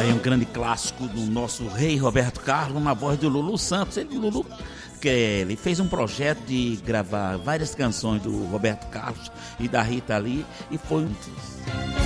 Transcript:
Aí um grande clássico do nosso rei Roberto Carlos, na voz do Lulu Santos. Ele fez um projeto de gravar várias canções do Roberto Carlos e da Rita Lee, e foi um